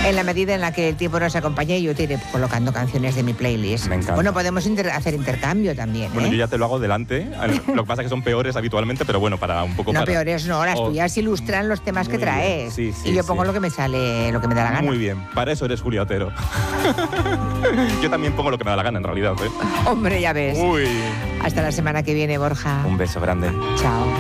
En la medida en la que el tiempo nos acompañe, yo te iré colocando canciones de mi playlist. Me encanta. Bueno, podemos hacer intercambio también, Bueno, ¿eh? yo ya te lo hago delante. Lo que pasa es que son peores habitualmente, pero bueno, para un poco... No, para... peores no, las tuyas ilustran los temas que Muy bien. traes. Sí, sí, y yo pongo sí. lo que me sale, lo que me da la gana. Muy bien, para eso eres Julia Otero. Yo también pongo lo que me da la gana, en realidad, ¿eh? Hombre, ya ves. Uy. Hasta la semana que viene, Borja. Un beso grande. Chao.